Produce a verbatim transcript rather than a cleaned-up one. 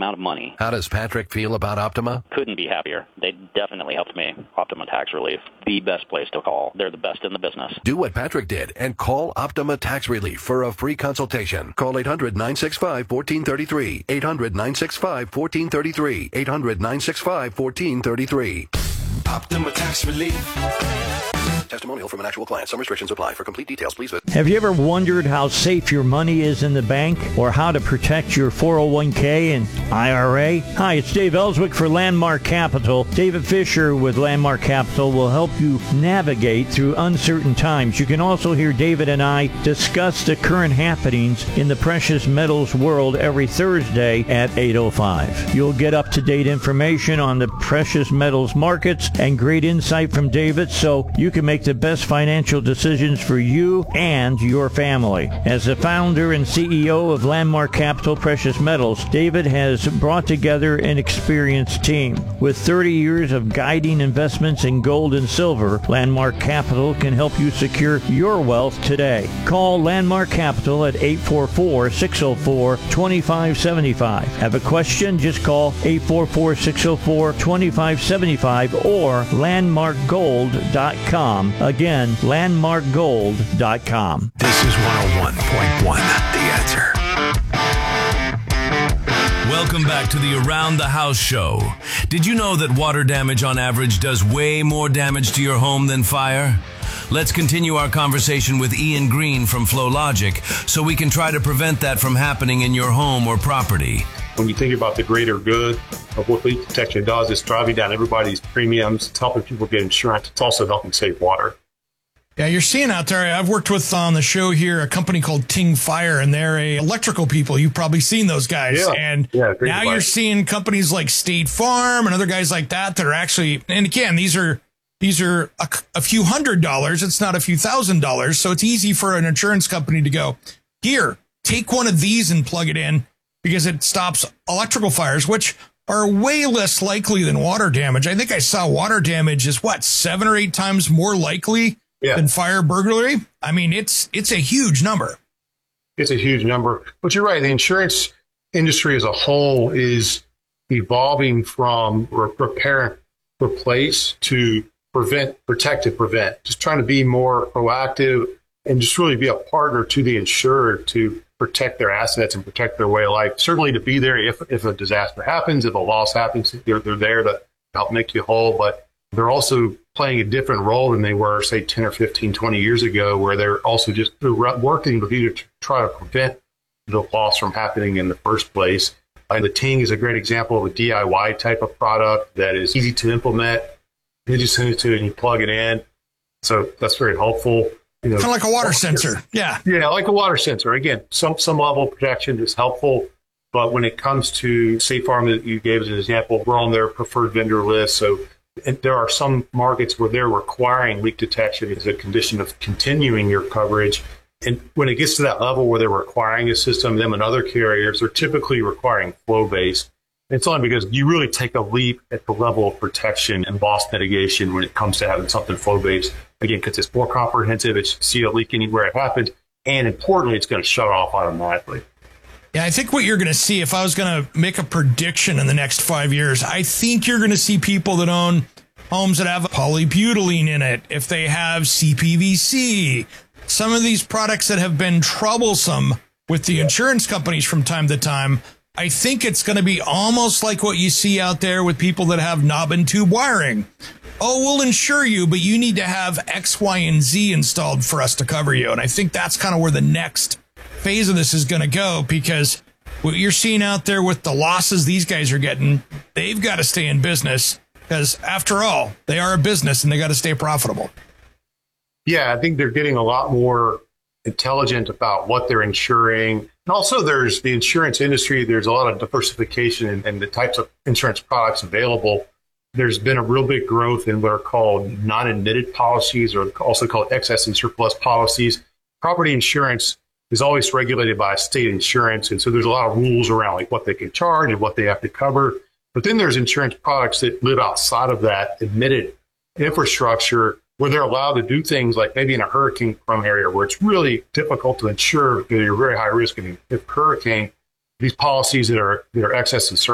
amount of money. How does Patrick feel about Optima? Couldn't be happier. They definitely helped me. Optima Tax Relief, the best place to call. They're the best in the business. Do what Patrick did and call Optima Tax Relief for a free consultation. Call eight hundred, nine six five, one four three three. eight hundred, nine six five, one four three three. eight hundred, nine six five, one four three three. Optima Tax Relief. Testimonial from an actual client. Some restrictions apply. For complete details, please visit. Have you ever wondered how safe your money is in the bank or how to protect your four oh one k and I R A? Hi, it's Dave Ellswick for Landmark Capital. David Fisher with Landmark Capital will help you navigate through uncertain times. You can also hear David and I discuss the current happenings in the precious metals world every Thursday at eight oh five. You'll get up-to-date information on the precious metals markets and great insight from David so you can make the best financial decisions for you and your family. As the founder and C E O of Landmark Capital Precious Metals, David has brought together an experienced team. With thirty years of guiding investments in gold and silver, Landmark Capital can help you secure your wealth today. Call Landmark Capital at eight four four, six oh four, two five seven five. Have a question? Just call eight four four, six oh four, two five seven five or landmark gold dot com. Again, landmark gold dot com. This is one oh one point one, The Answer. Welcome back to the Around the House show. Did you know that water damage on average does way more damage to your home than fire? Let's continue our conversation with Ian Green from FlowLogic so we can try to prevent that from happening in your home or property. When you think about the greater good of what leak detection does, it's driving down everybody's premiums. It's helping people get insurance. It's also helping save water. Yeah, you're seeing out there, I've worked with on the show here a company called Ting Fire, and they're a electrical people. You've probably seen those guys. Yeah. And yeah, now you're seeing companies like State Farm and other guys like that that are actually, and again, these are these are a, a few hundred dollars. It's not a few thousand dollars. So it's easy for an insurance company to go, here, take one of these and plug it in because it stops electrical fires, which are way less likely than water damage. I think I saw water damage is what, seven or eight times more likely Yeah. than fire burglary. I mean, it's it's a huge number. It's a huge number. But you're right. The insurance industry as a whole is evolving from re- repair, replace to prevent, protect, and prevent. Just trying to be more proactive and just really be a partner to the insured to protect their assets and protect their way of life. Certainly to be there if, if a disaster happens, if a loss happens, they're, they're there to help make you whole. But they're also playing a different role than they were, say, ten or fifteen, twenty years ago, where they're also just working with you to try to prevent the loss from happening in the first place. And the Ting is a great example of a D I Y type of product that is easy to implement. You just send it to it and you plug it in. So that's very helpful. You know, kind of like a water sensor. Yeah. Yeah, like a water sensor. Again, some, some level of protection is helpful. But when it comes to State Farm that you gave as an example, we're on their preferred vendor list. So and there are some markets where they're requiring leak detection as a condition of continuing your coverage. And when it gets to that level where they're requiring a system, them and other carriers are typically requiring flow-based. It's only because you really take a leap at the level of protection and loss mitigation when it comes to having something flow-based. Again, because it's more comprehensive, it's see a leak anywhere it happens, and importantly, it's going to shut off automatically. Yeah, I think what you're going to see, if I was going to make a prediction in the next five years, I think you're going to see people that own homes that have polybutylene in it, if they have C P V C, some of these products that have been troublesome with the insurance companies from time to time. I think it's going to be almost like what you see out there with people that have knob and tube wiring. Oh, we'll insure you, but you need to have X, Y, and Z installed for us to cover you. And I think that's kind of where the next phase of this is going to go, because what you're seeing out there with the losses these guys are getting, they've got to stay in business because, after all, they are a business and they got to stay profitable. Yeah, I think they're getting a lot more intelligent about what they're insuring. And also there's the insurance industry. There's a lot of diversification in, in the types of insurance products available. There's been a real big growth in what are called non-admitted policies, or also called excess and surplus policies. Property insurance is always regulated by state insurance. And so there's a lot of rules around like what they can charge and what they have to cover. But then there's insurance products that live outside of that admitted infrastructure, where they're allowed to do things like maybe in a hurricane-prone area where it's really difficult to insure because you're very high risk. And if hurricane, these policies that are that are excess and surplus